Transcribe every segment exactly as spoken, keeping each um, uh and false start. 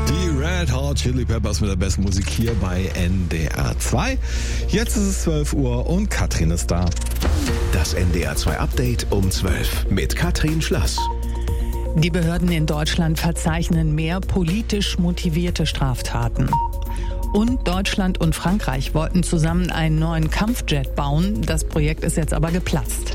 Die Red Hot Chili Peppers mit der besten Musik hier bei N D R zwei. Jetzt ist es zwölf Uhr und Katrin ist da. Das N D R zwei Update um zwölf mit Katrin Schlass. Die Behörden in Deutschland verzeichnen mehr politisch motivierte Straftaten. Und Deutschland und Frankreich wollten zusammen einen neuen Kampfjet bauen. Das Projekt ist jetzt aber geplatzt.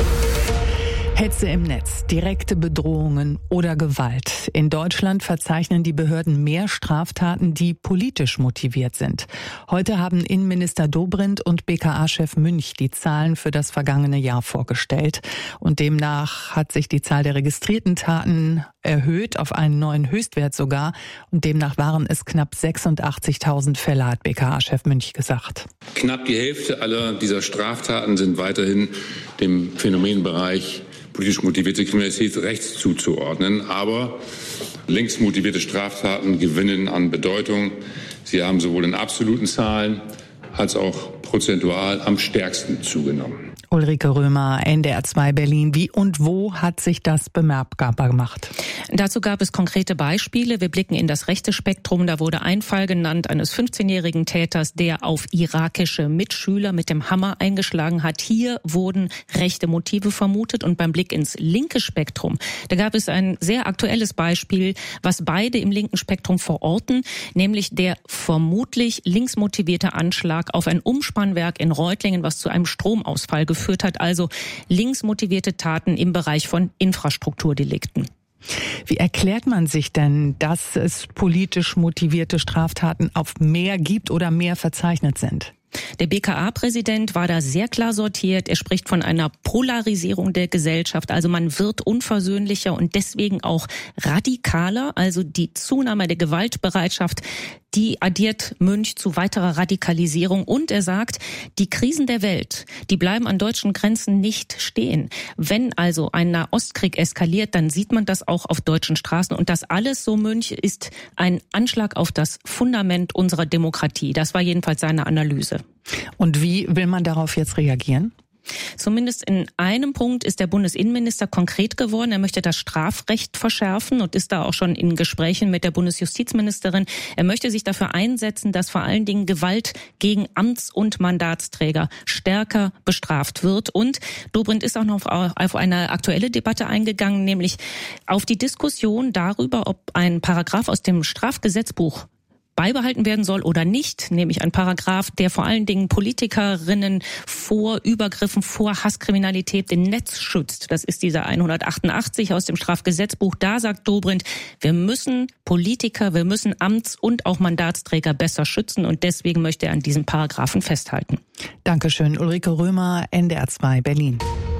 Hetze im Netz, direkte Bedrohungen oder Gewalt. In Deutschland verzeichnen die Behörden mehr Straftaten, die politisch motiviert sind. Heute haben Innenminister Dobrindt und B K A-Chef Münch die Zahlen für das vergangene Jahr vorgestellt. Und demnach hat sich die Zahl der registrierten Taten erhöht, auf einen neuen Höchstwert sogar. Und demnach waren es knapp sechsundachtzigtausend Fälle, hat B K A-Chef Münch gesagt. Knapp die Hälfte aller dieser Straftaten sind weiterhin dem Phänomenbereich politisch motivierte Kriminalität rechts zuzuordnen. Aber links motivierte Straftaten gewinnen an Bedeutung. Sie haben sowohl in absoluten Zahlen als auch prozentual am stärksten zugenommen. Ulrike Römer, N D R zwei Berlin. Wie und wo hat sich das bemerkbar gemacht? Dazu gab es konkrete Beispiele. Wir blicken in das rechte Spektrum. Da wurde ein Fall genannt eines fünfzehnjährigen Täters, der auf irakische Mitschüler mit dem Hammer eingeschlagen hat. Hier wurden rechte Motive vermutet. Und beim Blick ins linke Spektrum, da gab es ein sehr aktuelles Beispiel, was beide im linken Spektrum verorten, nämlich der vermutlich linksmotivierte Anschlag auf ein Umspannwerk in Reutlingen, was zu einem Stromausfall geführt hat. Also linksmotivierte Taten im Bereich von Infrastrukturdelikten. Wie erklärt man sich denn, dass es politisch motivierte Straftaten auf mehr gibt oder mehr verzeichnet sind? Der B K A-Präsident war da sehr klar sortiert. Er spricht von einer Polarisierung der Gesellschaft. Also man wird unversöhnlicher und deswegen auch radikaler. Also die Zunahme der Gewaltbereitschaft, die addiert Münch zu weiterer Radikalisierung. Und er sagt, die Krisen der Welt, die bleiben an deutschen Grenzen nicht stehen. Wenn also ein Nahostkrieg eskaliert, dann sieht man das auch auf deutschen Straßen. Und das alles, so Münch, ist ein Anschlag auf das Fundament unserer Demokratie. Das war jedenfalls seine Analyse. Und wie will man darauf jetzt reagieren? Zumindest in einem Punkt ist der Bundesinnenminister konkret geworden. Er möchte das Strafrecht verschärfen und ist da auch schon in Gesprächen mit der Bundesjustizministerin. Er möchte sich dafür einsetzen, dass vor allen Dingen Gewalt gegen Amts- und Mandatsträger stärker bestraft wird. Und Dobrindt ist auch noch auf eine aktuelle Debatte eingegangen, nämlich auf die Diskussion darüber, ob ein Paragraph aus dem Strafgesetzbuch beibehalten werden soll oder nicht, nämlich ein Paragraph, der vor allen Dingen Politikerinnen vor Übergriffen, vor Hasskriminalität im Netz schützt. Das ist dieser hundertachtundachtzig aus dem Strafgesetzbuch. Da sagt Dobrindt, wir müssen Politiker, wir müssen Amts- und auch Mandatsträger besser schützen und deswegen möchte er an diesem Paragraphen festhalten. Dankeschön, Ulrike Römer, N D R zwei Berlin.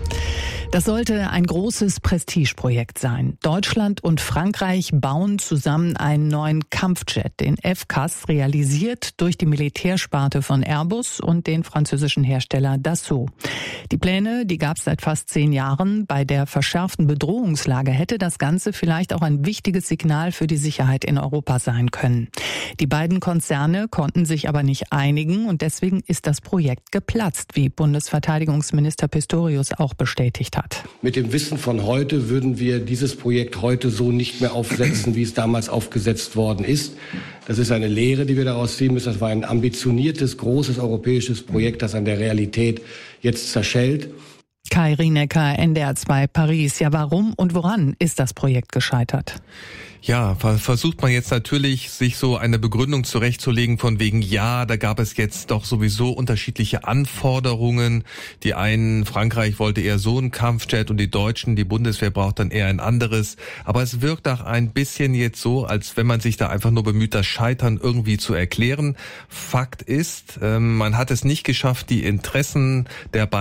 Das sollte ein großes Prestigeprojekt sein. Deutschland und Frankreich bauen zusammen einen neuen Kampfjet, den F C A S, realisiert durch die Militärsparte von Airbus und den französischen Hersteller Dassault. Die Pläne, die gab es seit fast zehn Jahren. Bei der verschärften Bedrohungslage hätte das Ganze vielleicht auch ein wichtiges Signal für die Sicherheit in Europa sein können. Die beiden Konzerne konnten sich aber nicht einigen und deswegen ist das Projekt geplatzt, wie Bundesverteidigungsminister Pistorius auch bestätigt hat. Mit dem Wissen von heute würden wir dieses Projekt heute so nicht mehr aufsetzen, wie es damals aufgesetzt worden ist. Das ist eine Lehre, die wir daraus ziehen müssen. Das war ein ambitioniertes, großes europäisches Projekt, das an der Realität jetzt zerschellt. Kai Rienecker, N D R zwei Paris. Ja, warum und woran ist das Projekt gescheitert? Ja, versucht man jetzt natürlich, sich so eine Begründung zurechtzulegen von wegen, ja, da gab es jetzt doch sowieso unterschiedliche Anforderungen. Die einen, Frankreich wollte eher so ein Kampfjet und die Deutschen, die Bundeswehr braucht dann eher ein anderes. Aber es wirkt auch ein bisschen jetzt so, als wenn man sich da einfach nur bemüht, das Scheitern irgendwie zu erklären. Fakt ist, man hat es nicht geschafft, die Interessen der beiden